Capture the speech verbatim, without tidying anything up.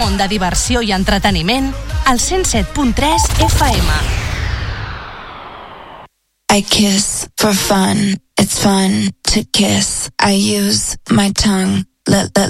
món de diversió i entreteniment al cent set punt tres F M. I kiss for fun. It's fun to kiss. I use my tongue. Let, let,